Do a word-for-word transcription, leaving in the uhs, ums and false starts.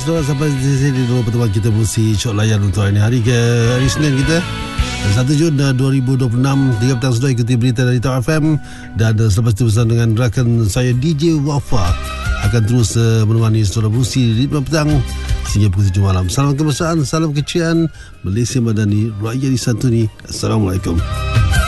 saudara, sampai di sini dulu pertemuan kita bersih Cok Layan untuk hari ini. Hari ke hari Senin kita satu Jun dua ribu dua puluh enam. Tiga petang sudah ikuti berita dari Tau F M. Dan uh, selepas itu bersama dengan rakan saya D J Wafa akan terus uh, menemani saudara bersih di lima petang sehingga pukul tujuh malam. Salam kebangsaan, salam kecian, Malaysia Madani, rakyat disantuni. Assalamualaikum.